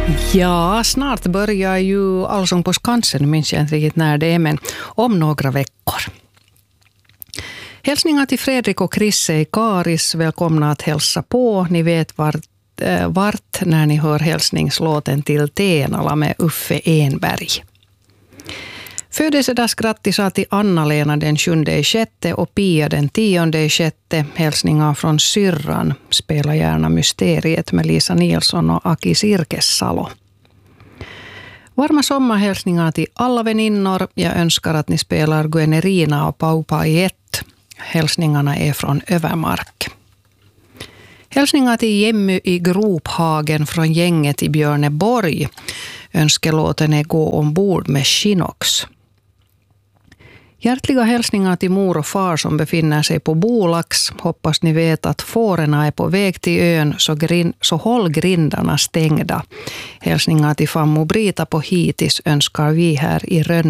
Ja, snart börjar ju Allsång på Skansen, minns jag inte riktigt när det är, men om några veckor. Hälsningar till Fredrik och Krisse i Karis, välkomna att hälsa på. Ni vet vart när ni hör hälsningslåten till Tenala med Uffe Enberg. Födelsedagsgrattis till Anna-Lena den 7/6 och Pia den 10/6. Hälsningar från syrran. Spela gärna Mysteriet med Lisa Nilsson och Aki Sirkessalo. Varma sommarhälsningar till alla väninnor. Jag önskar att ni spelar Guenerina och Paupa i ett. Hälsningarna är från Övermark. Hälsningar till Jemmy i Grophagen från gänget i Björneborg. Önskelåten är Gå ombord med Chinox. Hjärtliga hälsningar till mor och far som befinner sig på Bolax. Hoppas ni vet att fårorna är på väg till ön, så håll grindarna stängda. Hälsningar till fammo Brita på Hitis önskar vi här i Rönne.